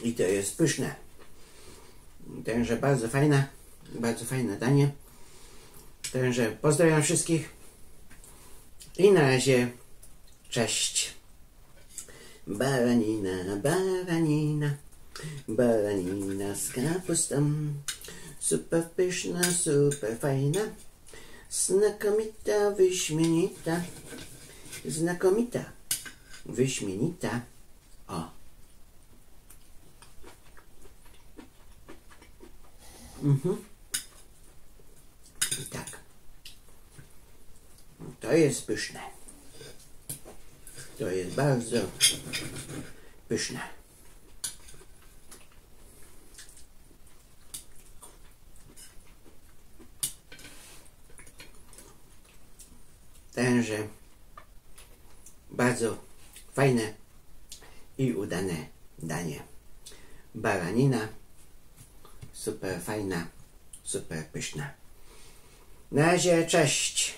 i to jest pyszne. Także bardzo fajne danie. Także pozdrawiam wszystkich i na razie, cześć. Baranina, baranina, baranina z kapustą, super pyszna, super fajna, znakomita, wyśmienita, znakomita, wyśmienita. O. I tak. To jest pyszne. To jest bardzo pyszne. Także bardzo fajne i udane danie. Baranina, super fajna, super pyszna. Na razie, cześć.